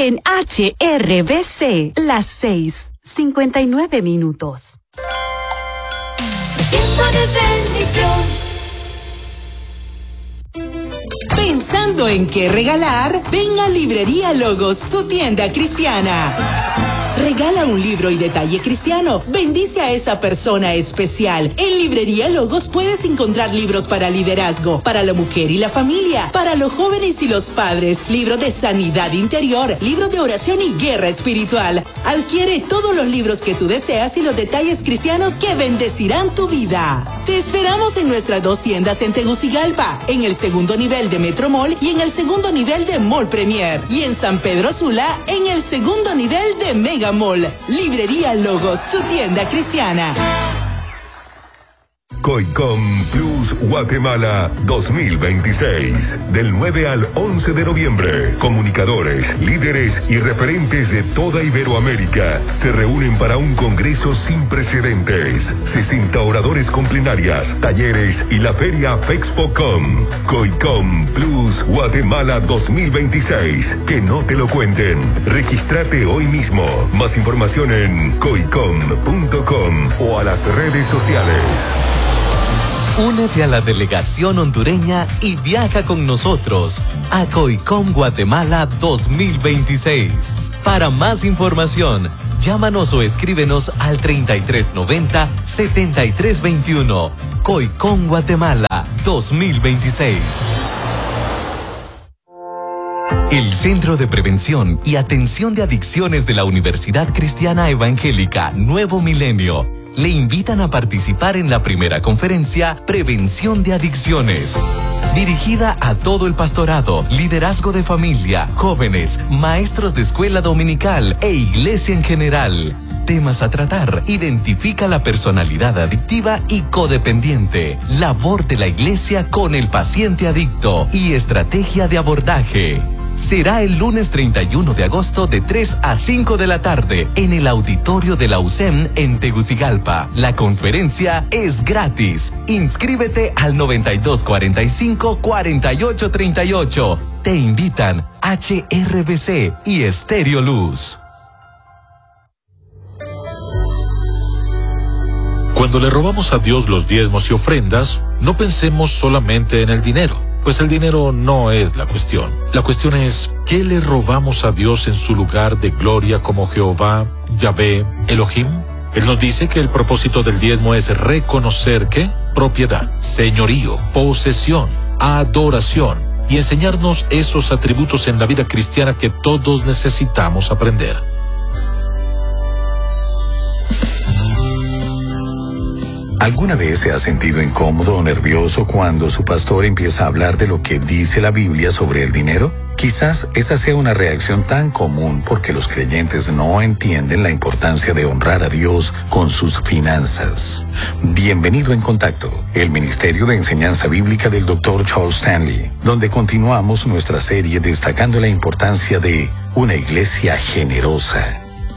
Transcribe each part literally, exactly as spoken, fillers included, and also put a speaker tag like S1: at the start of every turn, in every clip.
S1: En H R B C, las seis, cincuenta y nueve minutos.
S2: Tiempo de bendición.
S3: Pensando en qué regalar, ven a Librería Logos, tu tienda cristiana. Regala un libro y detalle cristiano. Bendice a esa persona especial. En Librería Logos puedes encontrar libros para liderazgo, para la mujer y la familia, para los jóvenes y los padres, libros de sanidad interior, libros de oración y guerra espiritual. Adquiere todos los libros que tú deseas y los detalles cristianos que bendecirán tu vida. Te esperamos en nuestras dos tiendas en Tegucigalpa, en el segundo nivel de Metro Mall y en el segundo nivel de Mall Premier. Y en San Pedro Sula, en el segundo nivel de Mega Mall. Librería Logos, tu tienda cristiana.
S4: COICOM Plus Guatemala dos mil veintiséis. Del nueve al once de noviembre, comunicadores, líderes y referentes de toda Iberoamérica se reúnen para un congreso sin precedentes. sesenta oradores con plenarias, talleres y la feria FEXPOCOM. COICOM Plus Guatemala dos mil veintiséis. Que no te lo cuenten. Regístrate hoy mismo. Más información en coicom punto com o a las redes sociales.
S5: Únete a la delegación hondureña y viaja con nosotros a COICOM Guatemala dos mil veintiséis. Para más información, llámanos o escríbenos al treinta y tres noventa, setenta y tres veintiuno. COICOM Guatemala dos mil veintiséis. El Centro de Prevención y Atención de Adicciones de la Universidad Cristiana Evangélica Nuevo Milenio le invitan a participar en la primera conferencia Prevención de Adicciones, dirigida a todo el pastorado, liderazgo de familia, jóvenes, maestros de escuela dominical e iglesia en general. Temas a tratar: identifica la personalidad adictiva y codependiente, labor de la iglesia con el paciente adicto y estrategia de abordaje. Será el lunes treinta y uno de agosto de tres a cinco de la tarde en el auditorio de la U S E M en Tegucigalpa. La conferencia es gratis. Inscríbete al noventa y dos cuarenta y cinco, cuarenta y ocho treinta y ocho. Te invitan H R B C y Estéreo Luz.
S6: Cuando le robamos a Dios los diezmos y ofrendas, no pensemos solamente en el dinero, pues el dinero no es la cuestión. La cuestión es, ¿qué le robamos a Dios en su lugar de gloria como Jehová, Yahvé, Elohim? Él nos dice que el propósito del diezmo es reconocer ¿qué? Propiedad, señorío, posesión, adoración y enseñarnos esos atributos en la vida cristiana que todos necesitamos aprender.
S7: ¿Alguna vez se ha sentido incómodo o nervioso cuando su pastor empieza a hablar de lo que dice la Biblia sobre el dinero? Quizás esa sea una reacción tan común porque los creyentes no entienden la importancia de honrar a Dios con sus finanzas. Bienvenido en Contacto, el Ministerio de Enseñanza Bíblica del doctor Charles Stanley, donde continuamos nuestra serie destacando la importancia de una iglesia generosa.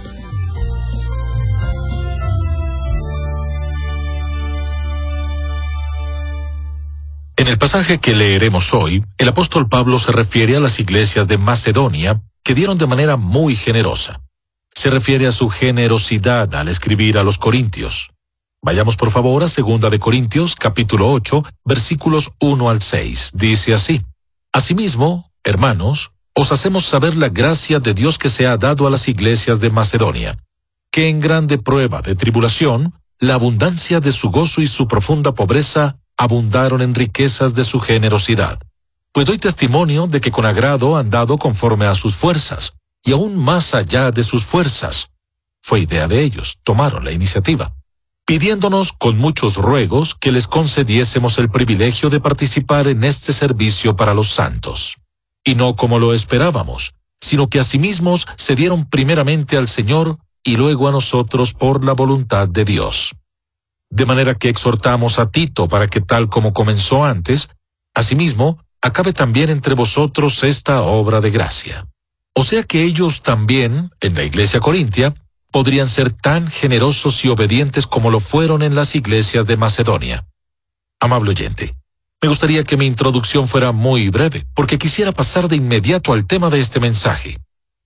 S6: En el pasaje que leeremos hoy, el apóstol Pablo se refiere a las iglesias de Macedonia que dieron de manera muy generosa. Se refiere a su generosidad al escribir a los corintios. Vayamos por favor a segunda de Corintios, capítulo ocho, versículos uno al seis. Dice así: Asimismo, hermanos, os hacemos saber la gracia de Dios que se ha dado a las iglesias de Macedonia, que en grande prueba de tribulación, la abundancia de su gozo y su profunda pobreza abundaron en riquezas de su generosidad. Pues doy testimonio de que con agrado han dado conforme a sus fuerzas, y aún más allá de sus fuerzas. Fue idea de ellos, tomaron la iniciativa, pidiéndonos con muchos ruegos que les concediésemos el privilegio de participar en este servicio para los santos. Y no como lo esperábamos, sino que asimismo se dieron primeramente al Señor y luego a nosotros por la voluntad de Dios. De manera que exhortamos a Tito para que tal como comenzó antes, asimismo, acabe también entre vosotros esta obra de gracia. O sea que ellos también, en la iglesia corintia, podrían ser tan generosos y obedientes como lo fueron en las iglesias de Macedonia. Amable oyente, me gustaría que mi introducción fuera muy breve, porque quisiera pasar de inmediato al tema de este mensaje.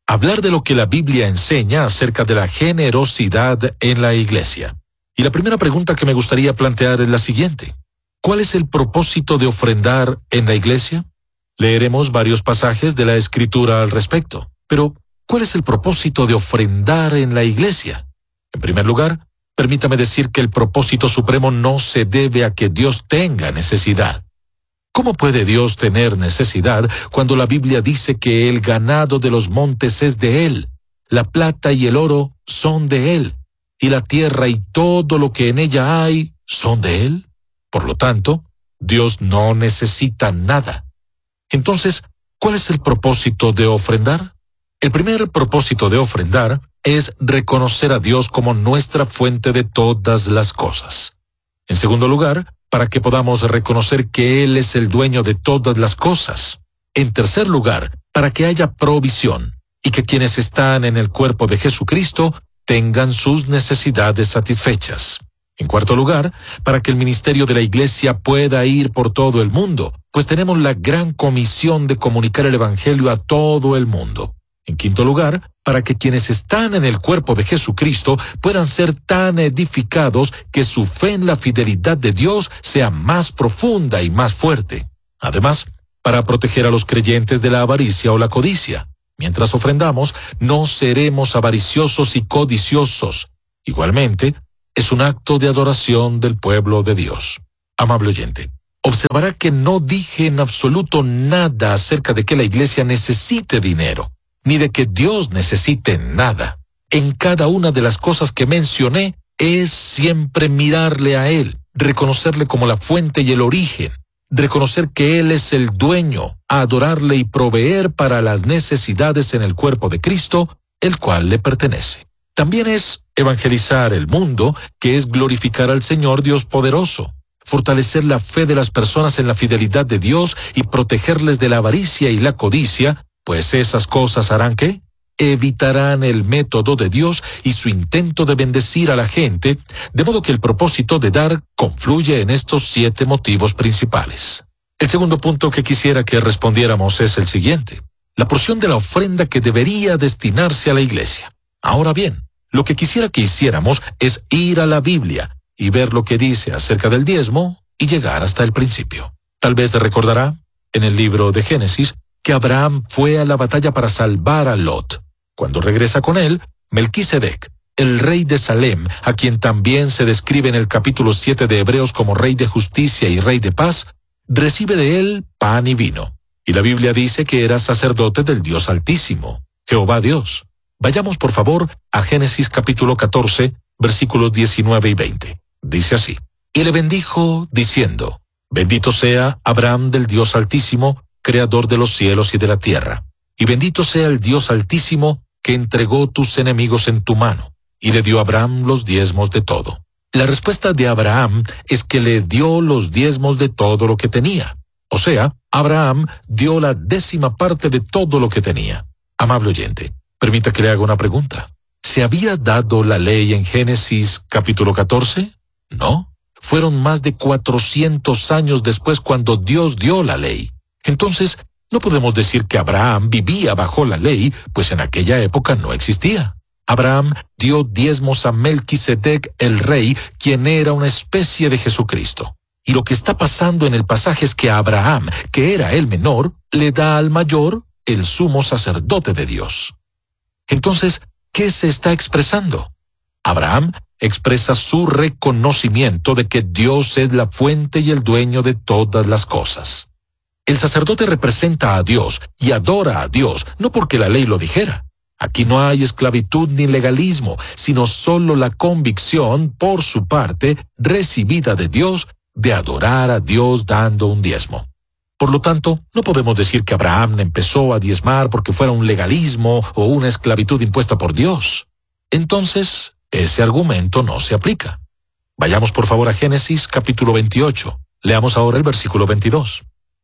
S6: hablar de lo que la Biblia enseña acerca de la generosidad en la iglesia. Y la primera pregunta que me gustaría plantear es la siguiente. ¿Cuál es el propósito de ofrendar en la iglesia? Leeremos varios pasajes de la Escritura al respecto. Pero, ¿cuál es el propósito de ofrendar en la iglesia? En primer lugar, permítame decir que el propósito supremo no se debe a que Dios tenga necesidad. ¿Cómo puede Dios tener necesidad cuando la Biblia dice que el ganado de los montes es de Él, la plata y el oro son de Él, y la tierra y todo lo que en ella hay son de Él? Por lo tanto, Dios no necesita nada. Entonces, ¿cuál es el propósito de ofrendar? El primer propósito de ofrendar es reconocer a Dios como nuestra fuente de todas las cosas. En segundo lugar, para que podamos reconocer que Él es el dueño de todas las cosas. En tercer lugar, para que haya provisión y que quienes están en el cuerpo de Jesucristo tengan sus necesidades satisfechas. En cuarto lugar, para que el ministerio de la iglesia pueda ir por todo el mundo, pues tenemos la gran comisión de comunicar el Evangelio a todo el mundo. En quinto lugar, para que quienes están en el cuerpo de Jesucristo puedan ser tan edificados que su fe en la fidelidad de Dios sea más profunda y más fuerte. Además, para proteger a los creyentes de la avaricia o la codicia. Mientras ofrendamos, no seremos avariciosos y codiciosos. Igualmente, es un acto de adoración del pueblo de Dios. Amable oyente, observará que no dije en absoluto nada acerca de que la iglesia necesite dinero, ni de que Dios necesite nada. En cada una de las cosas que mencioné es siempre mirarle a Él, reconocerle como la fuente y el origen, reconocer que Él es el dueño, adorarle y proveer para las necesidades en el cuerpo de Cristo, el cual le pertenece. También es evangelizar el mundo, que es glorificar al Señor Dios poderoso, fortalecer la fe de las personas en la fidelidad de Dios y protegerles de la avaricia y la codicia, pues esas cosas harán ¿qué? Evitarán el método de Dios y su intento de bendecir a la gente, de modo que el propósito de dar confluye en estos siete motivos principales. El segundo punto que quisiera que respondiéramos es el siguiente: la porción de la ofrenda que debería destinarse a la iglesia. Ahora bien, lo que quisiera que hiciéramos es ir a la Biblia y ver lo que dice acerca del diezmo y llegar hasta el principio. Tal vez recordará, en el libro de Génesis, que Abraham fue a la batalla para salvar a Lot. Cuando regresa con él, Melquisedec, el rey de Salem, a quien también se describe en el capítulo siete de Hebreos como rey de justicia y rey de paz, recibe de él pan y vino. Y la Biblia dice que era sacerdote del Dios Altísimo, Jehová Dios. Vayamos por favor a Génesis capítulo catorce, versículos diecinueve y veinte. Dice así: y le bendijo, diciendo: bendito sea Abraham del Dios Altísimo, creador de los cielos y de la tierra. Y bendito sea el Dios Altísimo, que entregó tus enemigos en tu mano. Y le dio a Abraham los diezmos de todo. La respuesta de Abraham es que le dio los diezmos de todo lo que tenía. O sea, Abraham dio la décima parte de todo lo que tenía. Amable oyente, permita que le haga una pregunta. ¿Se había dado la ley en Génesis capítulo catorce? No. Fueron más de cuatrocientos años después cuando Dios dio la ley. Entonces, no podemos decir que Abraham vivía bajo la ley, pues en aquella época no existía. Abraham dio diezmos a Melquisedec el rey, quien era una especie de Jesucristo. Y lo que está pasando en el pasaje es que Abraham, que era el menor, le da al mayor el sumo sacerdote de Dios. Entonces, ¿qué se está expresando? Abraham expresa su reconocimiento de que Dios es la fuente y el dueño de todas las cosas. El sacerdote representa a Dios y adora a Dios, no porque la ley lo dijera. Aquí no hay esclavitud ni legalismo, sino solo la convicción, por su parte, recibida de Dios, de adorar a Dios dando un diezmo. Por lo tanto, no podemos decir que Abraham empezó a diezmar porque fuera un legalismo o una esclavitud impuesta por Dios. Entonces, ese argumento no se aplica. Vayamos por favor a Génesis capítulo veintiocho. Leamos ahora el versículo veintidós.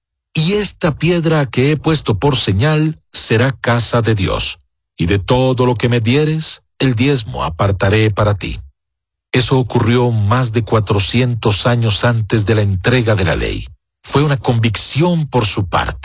S6: Y esta piedra que he puesto por señal será casa de Dios, y de todo lo que me dieres, el diezmo apartaré para ti. Eso ocurrió más de cuatrocientos años antes de la entrega de la ley. Fue una convicción por su parte.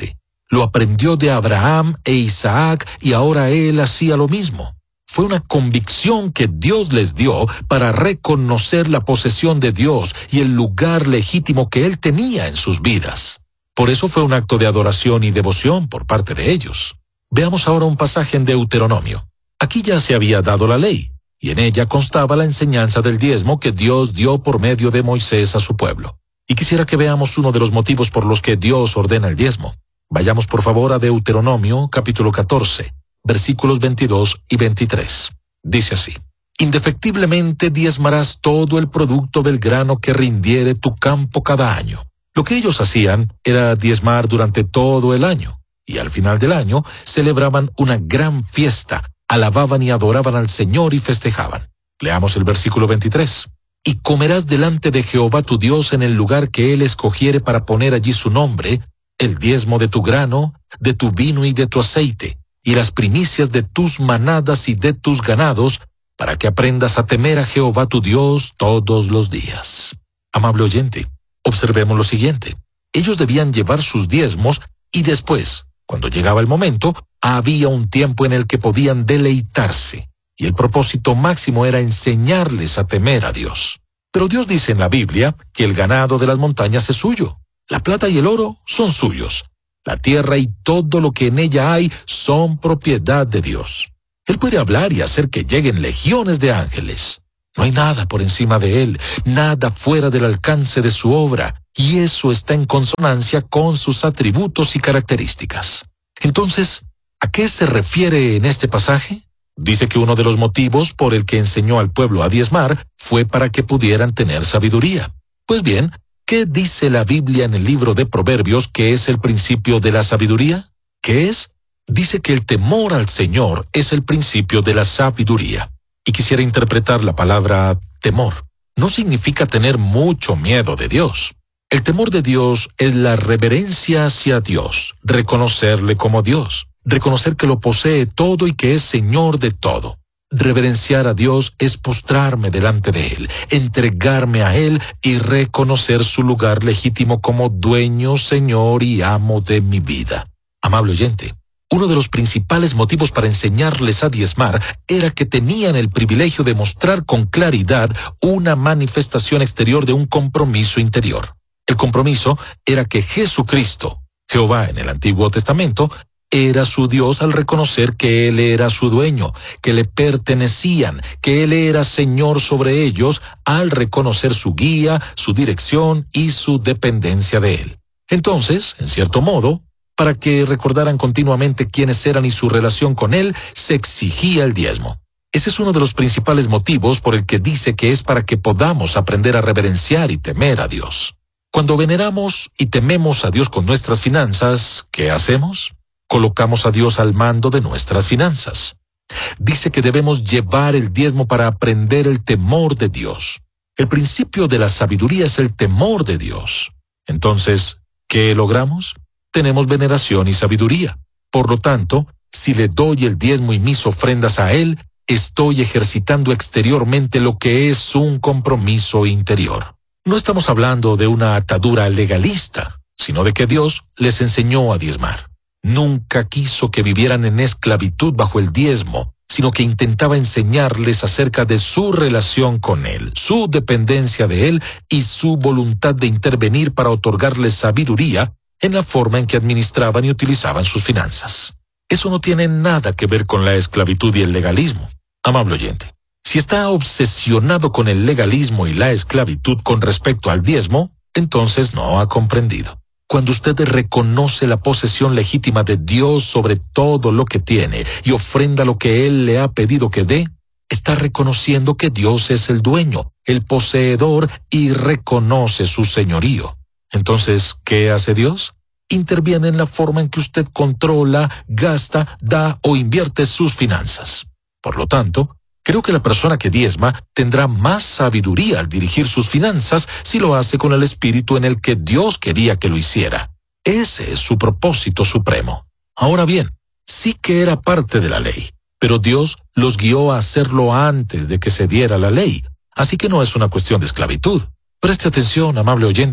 S6: Lo aprendió de Abraham e Isaac y ahora él hacía lo mismo. Fue una convicción que Dios les dio para reconocer la posesión de Dios y el lugar legítimo que él tenía en sus vidas. Por eso fue un acto de adoración y devoción por parte de ellos. Veamos ahora un pasaje en Deuteronomio. Aquí ya se había dado la ley, y en ella constaba la enseñanza del diezmo que Dios dio por medio de Moisés a su pueblo. Y quisiera que veamos uno de los motivos por los que Dios ordena el diezmo. Vayamos por favor a Deuteronomio, capítulo catorce, versículos veintidós y veintitrés. Dice así: indefectiblemente diezmarás todo el producto del grano que rindiere tu campo cada año. Lo que ellos hacían era diezmar durante todo el año, y al final del año celebraban una gran fiesta, alababan y adoraban al Señor y festejaban. Leamos el versículo veintitrés. Y comerás delante de Jehová tu Dios en el lugar que él escogiere para poner allí su nombre, el diezmo de tu grano, de tu vino y de tu aceite, y las primicias de tus manadas y de tus ganados, para que aprendas a temer a Jehová tu Dios todos los días. Amable oyente, observemos lo siguiente. Ellos debían llevar sus diezmos y después, cuando llegaba el momento, había un tiempo en el que podían deleitarse, y el propósito máximo era enseñarles a temer a Dios. Pero Dios dice en la Biblia que el ganado de las montañas es suyo. La plata y el oro son suyos. La tierra y todo lo que en ella hay son propiedad de Dios. Él puede hablar y hacer que lleguen legiones de ángeles. No hay nada por encima de él, nada fuera del alcance de su obra, y eso está en consonancia con sus atributos y características. Entonces, ¿a qué se refiere en este pasaje? Dice que uno de los motivos por el que enseñó al pueblo a diezmar fue para que pudieran tener sabiduría. Pues bien, ¿qué dice la Biblia en el libro de Proverbios que es el principio de la sabiduría? ¿Qué es? Dice que el temor al Señor es el principio de la sabiduría. Y quisiera interpretar la palabra temor. No significa tener mucho miedo de Dios. El temor de Dios es la reverencia hacia Dios, reconocerle como Dios, reconocer que lo posee todo y que es Señor de todo. Reverenciar a Dios es postrarme delante de Él, entregarme a Él y reconocer su lugar legítimo como dueño, Señor y amo de mi vida. Amable oyente, uno de los principales motivos para enseñarles a diezmar era que tenían el privilegio de mostrar con claridad una manifestación exterior de un compromiso interior. El compromiso era que Jesucristo, Jehová en el Antiguo Testamento, era su Dios al reconocer que Él era su dueño, que le pertenecían, que Él era Señor sobre ellos al reconocer su guía, su dirección y su dependencia de Él. Entonces, en cierto modo, para que recordaran continuamente quiénes eran y su relación con Él, se exigía el diezmo. Ese es uno de los principales motivos por el que dice que es para que podamos aprender a reverenciar y temer a Dios. Cuando veneramos y tememos a Dios con nuestras finanzas, ¿qué hacemos? Colocamos a Dios al mando de nuestras finanzas. Dice que debemos llevar el diezmo para aprender el temor de Dios. El principio de la sabiduría es el temor de Dios. Entonces, ¿qué logramos? Tenemos veneración y sabiduría. Por lo tanto, si le doy el diezmo y mis ofrendas a Él, estoy ejercitando exteriormente lo que es un compromiso interior. No estamos hablando de una atadura legalista, sino de que Dios les enseñó a diezmar. Nunca quiso que vivieran en esclavitud bajo el diezmo, sino que intentaba enseñarles acerca de su relación con Él, su dependencia de Él y su voluntad de intervenir para otorgarles sabiduría en la forma en que administraban y utilizaban sus finanzas. Eso no tiene nada que ver con la esclavitud y el legalismo. Amable oyente, si está obsesionado con el legalismo y la esclavitud con respecto al diezmo, entonces no ha comprendido. Cuando usted reconoce la posesión legítima de Dios sobre todo lo que tiene y ofrenda lo que Él le ha pedido que dé, está reconociendo que Dios es el dueño, el poseedor y reconoce su señorío. Entonces, ¿qué hace Dios? Interviene en la forma en que usted controla, gasta, da o invierte sus finanzas. Por lo tanto, creo que la persona que diezma tendrá más sabiduría al dirigir sus finanzas si lo hace con el espíritu en el que Dios quería que lo hiciera. Ese es su propósito supremo. Ahora bien, sí que era parte de la ley, pero Dios los guió a hacerlo antes de que se diera la ley, así que no es una cuestión de esclavitud. Preste atención, amable oyente.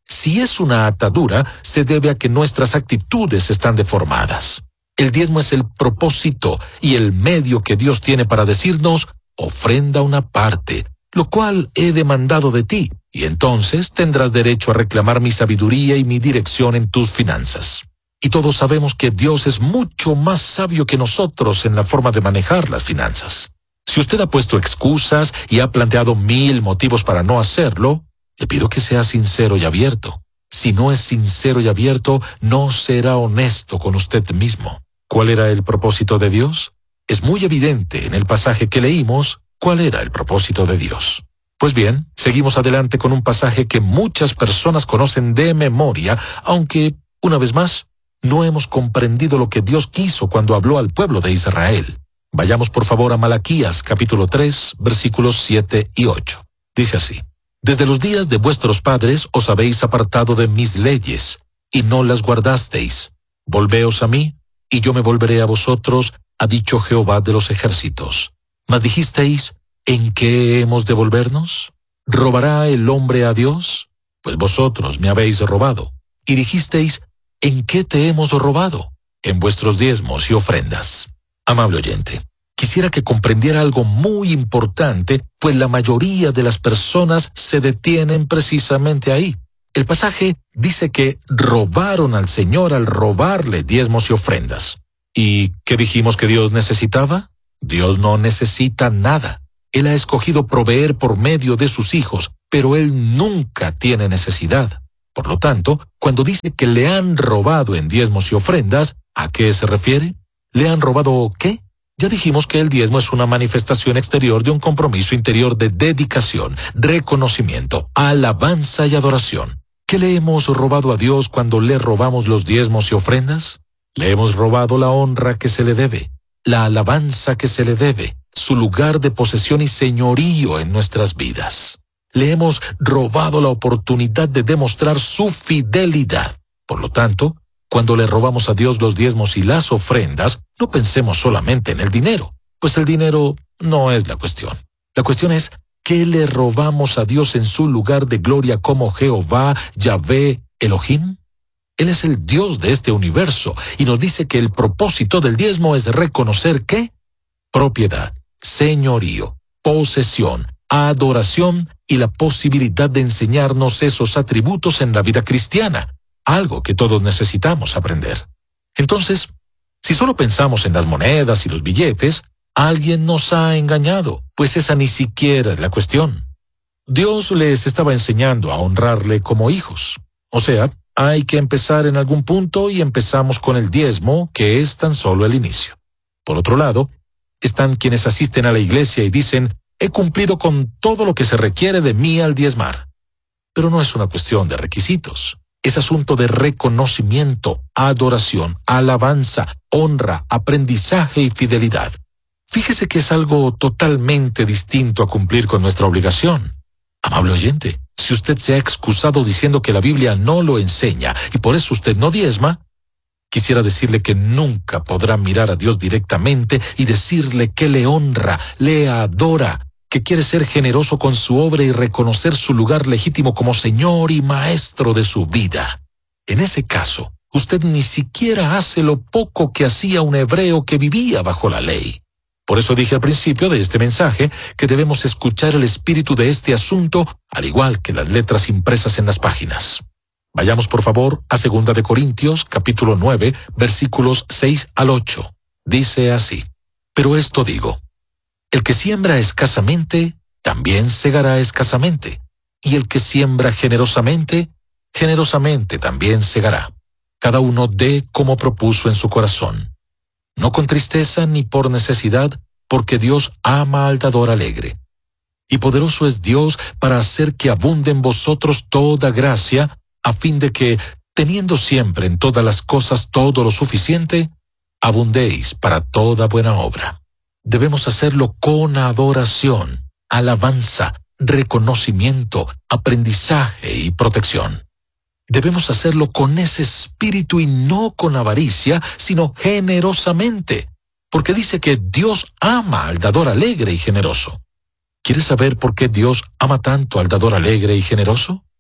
S6: Si es una atadura, se debe a que nuestras actitudes están deformadas. El diezmo es el propósito y el medio que Dios tiene para decirnos, ofrenda una parte, lo cual he demandado de ti, y entonces tendrás derecho a reclamar mi sabiduría y mi dirección en tus finanzas. Y todos sabemos que Dios es mucho más sabio que nosotros en la forma de manejar las finanzas. Si usted ha puesto excusas y ha planteado mil motivos para no hacerlo, le pido que sea sincero y abierto. Si no es sincero y abierto, no será honesto con usted mismo. ¿Cuál era el propósito de Dios? Es muy evidente en el pasaje que leímos cuál era el propósito de Dios. Pues bien, seguimos adelante con un pasaje que muchas personas conocen de memoria, aunque, una vez más, no hemos comprendido lo que Dios quiso cuando habló al pueblo de Israel. Vayamos por favor a Malaquías capítulo tres, versículos siete y ocho. Dice así: Desde los días de vuestros padres os habéis apartado de mis leyes, y no las guardasteis. Volveos a mí, y yo me volveré a vosotros, ha dicho Jehová de los ejércitos. Mas dijisteis, ¿en qué hemos de volvernos? ¿Robará el hombre a Dios? Pues vosotros me habéis robado. Y dijisteis, ¿en qué te hemos robado? En vuestros diezmos y ofrendas. Amable oyente, quisiera que comprendiera algo muy importante, pues la mayoría de las personas se detienen precisamente ahí. El pasaje dice que robaron al Señor al robarle diezmos y ofrendas. ¿Y qué dijimos que Dios necesitaba? Dios no necesita nada. Él ha escogido proveer por medio de sus hijos, pero Él nunca tiene necesidad. Por lo tanto, cuando dice que le han robado en diezmos y ofrendas, ¿a qué se refiere? ¿Le han robado qué? Ya dijimos que el diezmo es una manifestación exterior de un compromiso interior de dedicación, reconocimiento, alabanza y adoración. ¿Qué le hemos robado a Dios cuando le robamos los diezmos y ofrendas? Le hemos robado la honra que se le debe, la alabanza que se le debe, su lugar de posesión y señorío en nuestras vidas. Le hemos robado la oportunidad de demostrar su fidelidad. Por lo tanto, cuando le robamos a Dios los diezmos y las ofrendas, no pensemos solamente en el dinero, pues el dinero no es la cuestión. La cuestión es, ¿qué le robamos a Dios en su lugar de gloria como Jehová, Yahvé, Elohim? Él es el Dios de este universo y nos dice que el propósito del diezmo es reconocer ¿qué? Propiedad, señorío, posesión, adoración y la posibilidad de enseñarnos esos atributos en la vida cristiana, algo que todos necesitamos aprender. Entonces, si solo pensamos en las monedas y los billetes, alguien nos ha engañado, pues esa ni siquiera es la cuestión. Dios les estaba enseñando a honrarle como hijos. O sea, hay que empezar en algún punto y empezamos con el diezmo, que es tan solo el inicio. Por otro lado, están quienes asisten a la iglesia y dicen, he cumplido con todo lo que se requiere de mí al diezmar. Pero no es una cuestión de requisitos. Es asunto de reconocimiento, adoración, alabanza, honra, aprendizaje y fidelidad. Fíjese que es algo totalmente distinto a cumplir con nuestra obligación. Amable oyente, si usted se ha excusado diciendo que la Biblia no lo enseña y por eso usted no diezma, quisiera decirle que nunca podrá mirar a Dios directamente y decirle que le honra, le adora, que quiere ser generoso con su obra y reconocer su lugar legítimo como Señor y Maestro de su vida. En ese caso, usted ni siquiera hace lo poco que hacía un hebreo que vivía bajo la ley. Por eso dije al principio de este mensaje que debemos escuchar el espíritu de este asunto, al igual que las letras impresas en las páginas. Vayamos por favor a segunda de Corintios, capítulo nueve, versículos seis al ocho. Dice así: Pero esto digo, el que siembra escasamente, también segará escasamente, y el que siembra generosamente, generosamente también segará. Cada uno dé como propuso en su corazón, no con tristeza ni por necesidad, porque Dios ama al dador alegre. Y poderoso es Dios para hacer que abunde en vosotros toda gracia, a fin de que, teniendo siempre en todas las cosas todo lo suficiente, abundéis para toda buena obra. Debemos hacerlo con adoración, alabanza, reconocimiento, aprendizaje y protección. Debemos hacerlo con ese espíritu y no con avaricia, sino generosamente, porque dice que Dios ama al dador alegre y generoso. ¿Quieres saber por qué Dios ama tanto al dador alegre y generoso?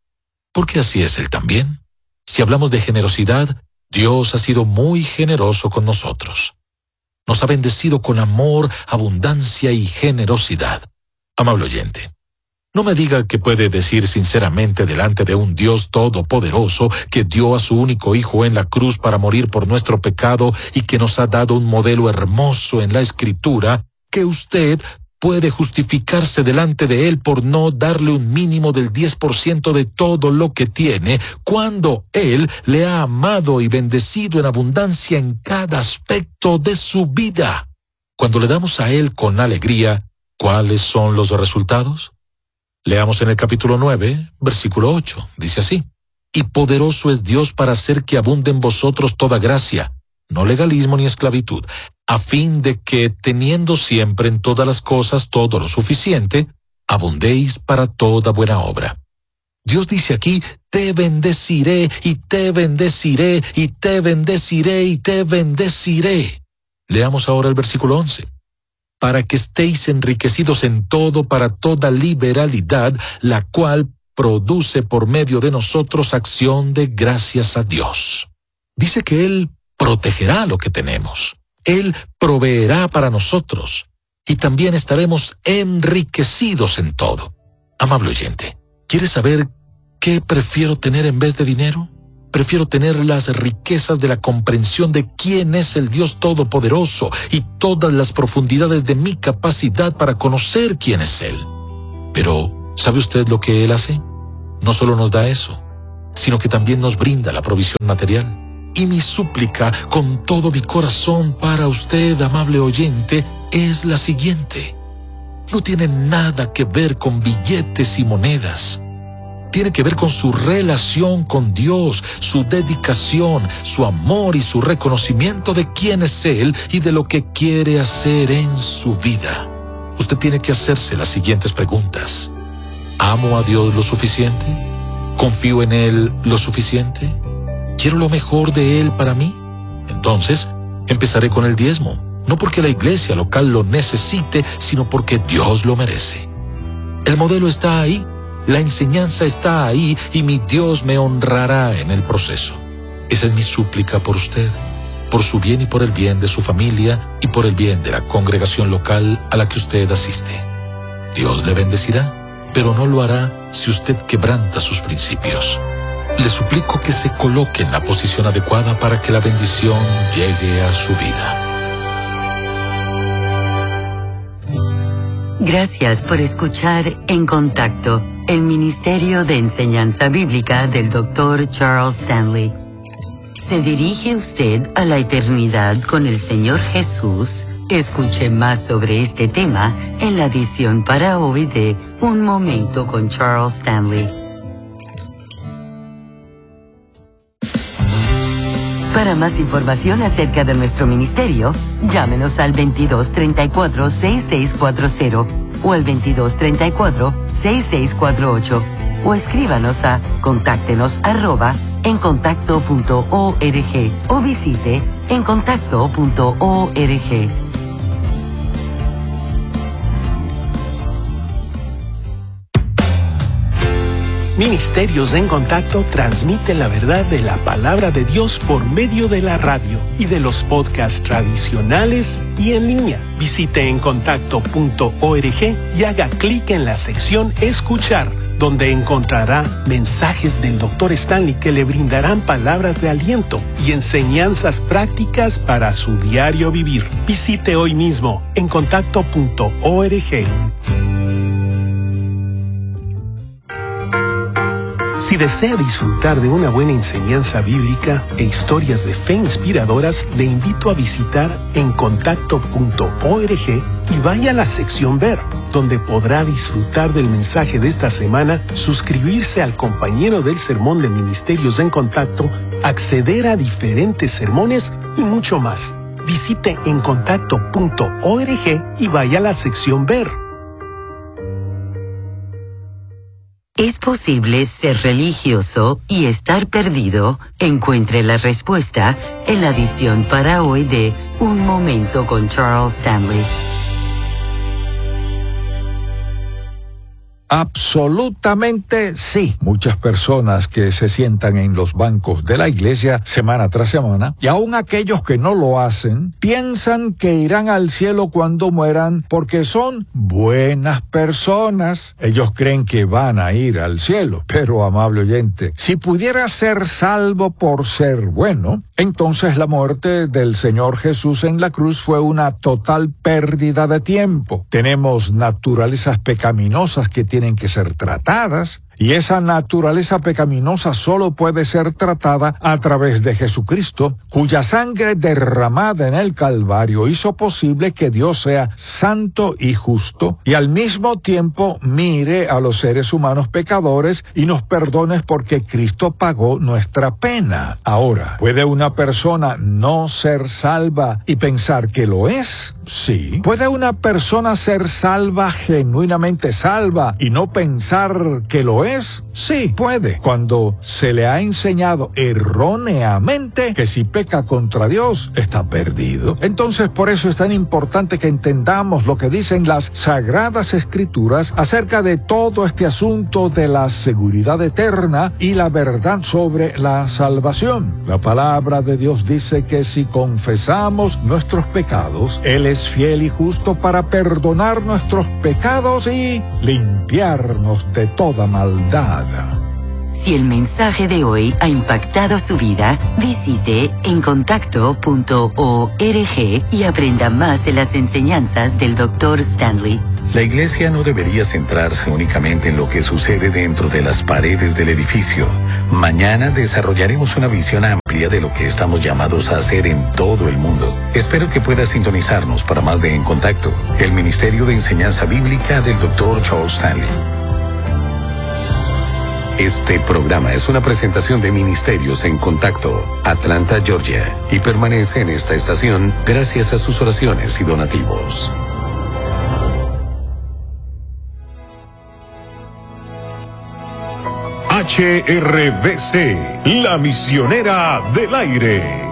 S6: porque así es Él también. Si hablamos de generosidad, Dios ha sido muy generoso con nosotros. Nos ha bendecido con amor, abundancia y generosidad. Amable oyente, no me diga que puede decir sinceramente delante de un Dios todopoderoso que dio a su único Hijo en la cruz para morir por nuestro pecado y que nos ha dado un modelo hermoso en la Escritura, que usted puede justificarse delante de Él por no darle un mínimo del diez por ciento de todo lo que tiene, cuando Él le ha amado y bendecido en abundancia en cada aspecto de su vida. Cuando le damos a Él con alegría, ¿cuáles son los resultados? Leamos en el capítulo nueve, versículo ocho, dice así: y poderoso es Dios para hacer que abunde en vosotros toda gracia, no legalismo ni esclavitud, a fin de que, teniendo siempre en todas las cosas todo lo suficiente, abundéis para toda buena obra. Dios dice aquí: te bendeciré, y te bendeciré, y te bendeciré, y te bendeciré. Leamos ahora el versículo once. Para que estéis enriquecidos en todo para toda liberalidad, la cual produce por medio de nosotros acción de gracias a Dios. Dice que Él protegerá lo que tenemos. Él proveerá para nosotros. Y también estaremos enriquecidos en todo. Amable oyente, ¿quieres saber qué prefiero tener en vez de dinero? Prefiero tener las riquezas de la comprensión de quién es el Dios Todopoderoso y todas las profundidades de mi capacidad para conocer quién es Él. Pero, ¿sabe usted lo que Él hace? No solo nos da eso, sino que también nos brinda la provisión material. Y mi súplica con todo mi corazón para usted, amable oyente, es la siguiente. No tiene nada que ver con billetes y monedas. Tiene que ver con su relación con Dios, su dedicación, su amor y su reconocimiento de quién es Él y de lo que quiere hacer en su vida. Usted tiene que hacerse las siguientes preguntas. ¿Amo a Dios lo suficiente? ¿Confío en Él lo suficiente? ¿Quiero lo mejor de Él para mí? Entonces, empezaré con el diezmo, no porque la iglesia local lo necesite, sino porque Dios lo merece. El modelo está ahí. La enseñanza está ahí y mi Dios me honrará en el proceso. Esa es mi súplica por usted, por su bien y por el bien de su familia y por el bien de la congregación local a la que usted asiste. Dios le bendecirá, pero no lo hará si usted quebranta sus principios. Le suplico que se coloque en la posición adecuada para que la bendición llegue a su vida.
S8: Gracias por escuchar En Contacto, el Ministerio de Enseñanza Bíblica del doctor Charles Stanley. ¿Se dirige usted a la eternidad con el Señor Jesús? Escuche más sobre este tema en la edición para hoy de Un Momento con Charles Stanley. Para más información acerca de nuestro ministerio, llámenos al veintidós treinta y cuatro, sesenta y seis cuarenta o al veintidós treinta y cuatro, sesenta y seis cuarenta y ocho o escríbanos a contáctenos arroba encontacto punto org o visite encontacto punto org.
S9: Ministerios en Contacto transmite la verdad de la palabra de Dios por medio de la radio y de los podcasts tradicionales y en línea. Visite encontacto punto org y haga clic en la sección Escuchar, donde encontrará mensajes del doctor Stanley que le brindarán palabras de aliento y enseñanzas prácticas para su diario vivir. Visite hoy mismo encontacto punto org. Si desea disfrutar de una buena enseñanza bíblica e historias de fe inspiradoras, le invito a visitar encontacto punto org y vaya a la sección Ver, donde podrá disfrutar del mensaje de esta semana, suscribirse al compañero del sermón de Ministerios en Contacto, acceder a diferentes sermones y mucho más. Visite encontacto punto org y vaya a la sección Ver.
S8: ¿Es posible ser religioso y estar perdido? Encuentre la respuesta en la edición para hoy de Un Momento con Charles Stanley.
S10: Absolutamente sí. Muchas personas que se sientan en los bancos de la iglesia semana tras semana, y aún aquellos que no lo hacen, piensan que irán al cielo cuando mueran porque son buenas personas. Ellos creen que van a ir al cielo. Pero, amable oyente, si pudiera ser salvo por ser bueno, entonces la muerte del Señor Jesús en la cruz fue una total pérdida de tiempo. Tenemos naturalezas pecaminosas que tienen que ser tratadas, y esa naturaleza pecaminosa solo puede ser tratada a través de Jesucristo, cuya sangre derramada en el Calvario hizo posible que Dios sea santo y justo, y al mismo tiempo mire a los seres humanos pecadores y nos perdone porque Cristo pagó nuestra pena. Ahora, ¿puede una persona no ser salva y pensar que lo es? Sí. ¿Puede una persona ser salva, genuinamente salva, y no pensar que lo es? Sí, puede. Cuando se le ha enseñado erróneamente que si peca contra Dios, está perdido. Entonces, por eso es tan importante que entendamos lo que dicen las Sagradas Escrituras acerca de todo este asunto de la seguridad eterna y la verdad sobre la salvación. La palabra de Dios dice que si confesamos nuestros pecados, Él es fiel y justo para perdonar nuestros pecados y limpiarnos de toda maldad.
S8: Si el mensaje de hoy ha impactado su vida, visite encontacto punto org y aprenda más de las enseñanzas del doctor Stanley.
S7: La iglesia no debería centrarse únicamente en lo que sucede dentro de las paredes del edificio. Mañana desarrollaremos una visión amplia de lo que estamos llamados a hacer en todo el mundo. Espero que pueda sintonizarnos para más de En Contacto, el Ministerio de Enseñanza Bíblica del doctor Charles Stanley. Este programa es una presentación de Ministerios en Contacto, Atlanta, Georgia, y permanece en esta estación gracias a sus oraciones y donativos.
S4: H R V C, la misionera del aire.